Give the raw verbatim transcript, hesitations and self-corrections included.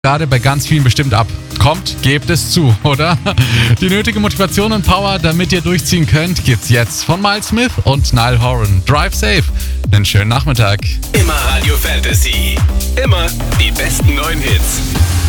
gerade bei ganz vielen bestimmt ab. Kommt, gebt es zu, oder? Die nötige Motivation und Power, damit ihr durchziehen könnt, gibt's jetzt von Miles Smith und Niall Horan. Drive safe. Einen schönen Nachmittag. Immer Radio Fantasy. Immer die besten neuen Hits.